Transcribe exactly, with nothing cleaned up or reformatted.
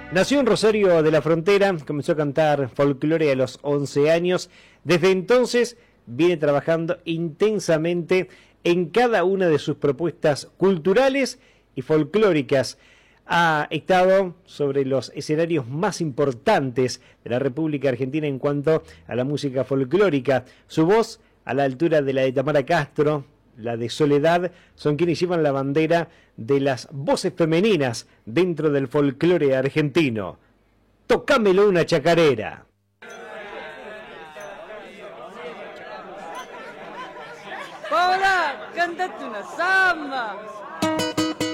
Nació en Rosario de la Frontera, comenzó a cantar folclore a los once años. Desde entonces viene trabajando intensamente en cada una de sus propuestas culturales y folclóricas. Ha estado sobre los escenarios más importantes de la República Argentina en cuanto a la música folclórica. Su voz, a la altura de la de Tamara Castro, la de Soledad, son quienes llevan la bandera de las voces femeninas dentro del folclore argentino. Tocámelo una chacarera. Paola, cántate una samba.